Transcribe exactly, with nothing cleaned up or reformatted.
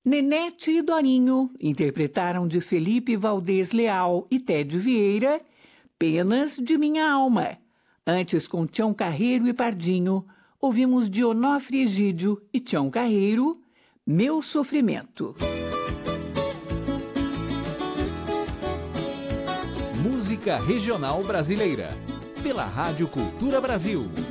Nenete e Dorinho interpretaram de Felipe Valdez Leal e Ted Vieira, Penas de Minha Alma. Antes, com Tião Carreiro e Pardinho, ouvimos de Onofre Egídio e Tião Carreiro, Meu Sofrimento. Música Regional Brasileira, pela Rádio Cultura Brasil.